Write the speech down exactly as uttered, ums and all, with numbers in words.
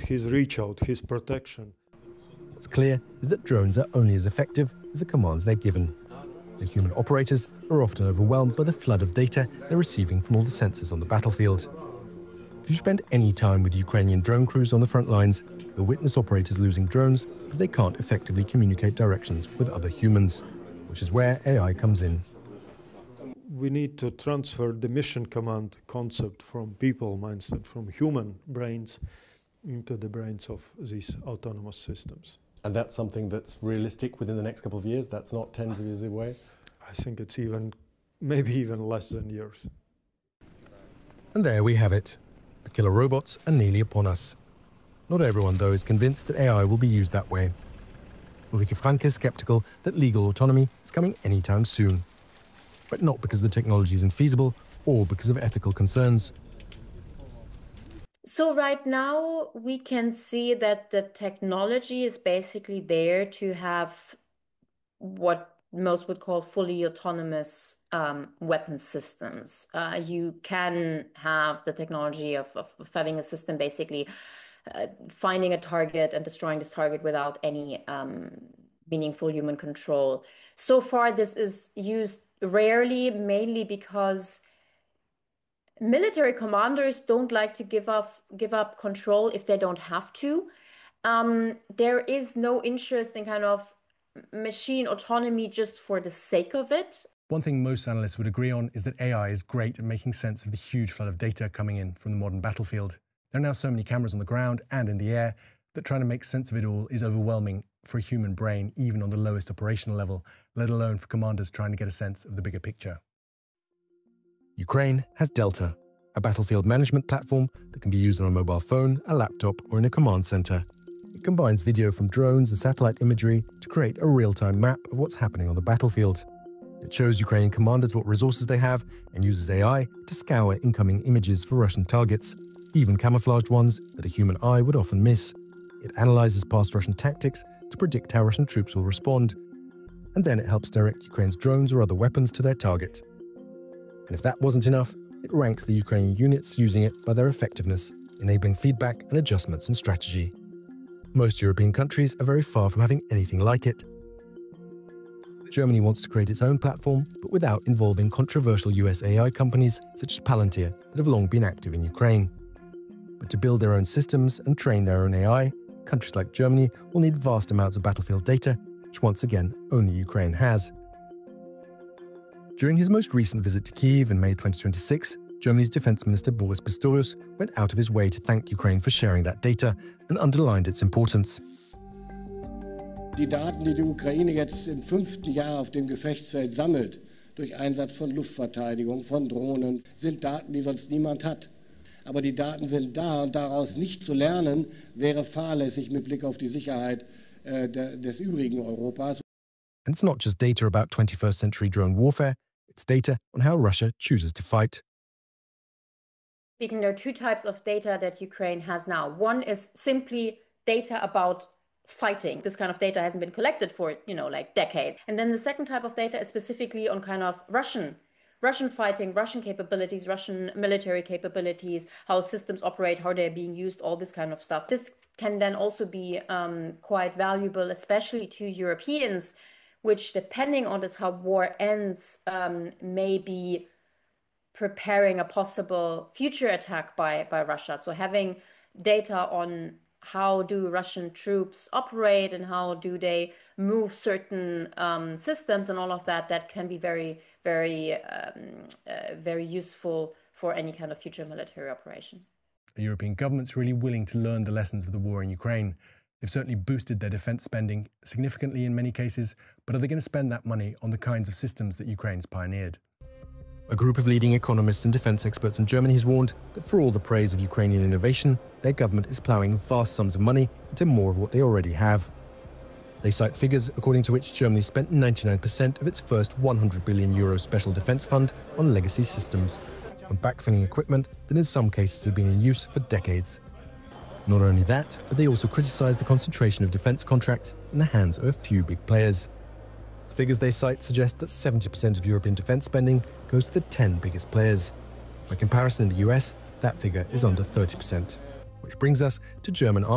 his reach out, his protection. What's clear is that drones are only as effective as the commands they're given. The human operators are often overwhelmed by the flood of data they're receiving from all the sensors on the battlefield. If you spend any time with Ukrainian drone crews on the front lines, you'll witness operators losing drones because they can't effectively communicate directions with other humans, which is where A I comes in. We need to transfer the mission command concept from people mindset, from human brains, into the brains of these autonomous systems. And that's something that's realistic within the next couple of years? That's not tens of years away? I think it's even, maybe even less than years. And there we have it. The killer robots are nearly upon us. Not everyone, though, is convinced that A I will be used that way. Ulrike Franke is skeptical that legal autonomy is coming anytime soon. But not because the technology is infeasible or because of ethical concerns. So right now, we can see that the technology is basically there to have what most would call fully autonomous um, weapon systems. Uh, you can have the technology of, of, of having a system basically uh, finding a target and destroying this target without any um, meaningful human control. So far, this is used rarely, mainly because military commanders don't like to give up give up control if they don't have to. Um, there is no interest in kind of machine autonomy just for the sake of it. One thing most analysts would agree on is that A I is great at making sense of the huge flood of data coming in from the modern battlefield. There are now so many cameras on the ground and in the air that trying to make sense of it all is overwhelming for a human brain, even on the lowest operational level, let alone for commanders trying to get a sense of the bigger picture. Ukraine has Delta, a battlefield management platform that can be used on a mobile phone, a laptop, or in a command center. It combines video from drones and satellite imagery to create a real-time map of what's happening on the battlefield. It shows Ukrainian commanders what resources they have and uses A I to scour incoming images for Russian targets, even camouflaged ones that a human eye would often miss. It analyzes past Russian tactics to predict how Russian troops will respond, and then it helps direct Ukraine's drones or other weapons to their target. And if that wasn't enough, it ranks the Ukrainian units using it by their effectiveness, enabling feedback and adjustments in strategy. Most European countries are very far from having anything like it. Germany wants to create its own platform, but without involving controversial U S A I companies such as Palantir that have long been active in Ukraine. But to build their own systems and train their own A I, countries like Germany will need vast amounts of battlefield data, which once again only Ukraine has. During his most recent visit to Kyiv in May twenty twenty-six, Germany's Defense Minister Boris Pistorius went out of his way to thank Ukraine for sharing that data and underlined its importance. Die Daten, die die Ukraine jetzt im fünften Jahr auf dem Gefechtsfeld sammelt, durch Einsatz von Luftverteidigung, von Drohnen, sind Daten, die sonst niemand hat. Aber die Daten sind da und daraus nicht zu lernen, wäre fahrlässig mit Blick auf die Sicherheit äh, de, des übrigen Europas. And it's not just data about twenty-first century drone warfare, it's data on how Russia chooses to fight. Speaking, there are two types of data that Ukraine has now. One is simply data about fighting. This kind of data hasn't been collected for, you know, like decades. And then the second type of data is specifically on kind of Russian, Russian fighting, Russian capabilities, Russian military capabilities, how systems operate, how they're being used, all this kind of stuff. This can then also be um, quite valuable, especially to Europeans, which, depending on this, how war ends, um, may be preparing a possible future attack by, by Russia. So having data on how do Russian troops operate and how do they move certain um, systems and all of that, that can be very, very, um, uh, very useful for any kind of future military operation. The European government's really willing to learn the lessons of the war in Ukraine. They've certainly boosted their defence spending significantly in many cases, but are they going to spend that money on the kinds of systems that Ukraine's pioneered? A group of leading economists and defence experts in Germany has warned that for all the praise of Ukrainian innovation, their government is ploughing vast sums of money into more of what they already have. They cite figures according to which Germany spent ninety-nine percent of its first one hundred billion euro special defence fund on legacy systems, on backfilling equipment that in some cases had been in use for decades. Not only that, but they also criticise the concentration of defence contracts in the hands of a few big players. The figures they cite suggest that seventy percent of European defence spending goes to the ten biggest players. By comparison, in the U S, that figure is under thirty percent. Which brings us to German army.